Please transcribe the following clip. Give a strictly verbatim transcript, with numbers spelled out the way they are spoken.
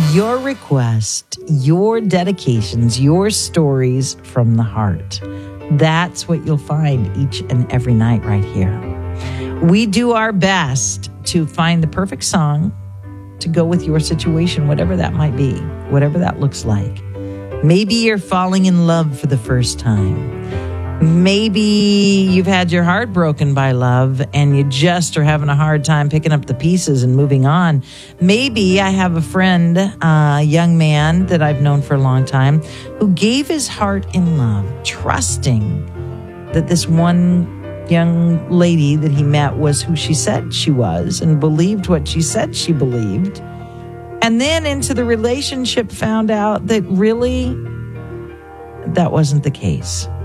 Your request, your dedications, your stories from the heart. That's what you'll find each and every night right here. We do our best to find the perfect song to go with your situation, whatever that might be, whatever that looks like. Maybe you're falling in love for the first time. Maybe you've had your heart broken by love and you just are having a hard time picking up the pieces and moving on. Maybe I have a friend, a young man that I've known for a long time, who gave his heart in love, trusting that this one young lady that he met was who she said she was and believed what she said she believed. And then into the relationship found out that really that wasn't the case.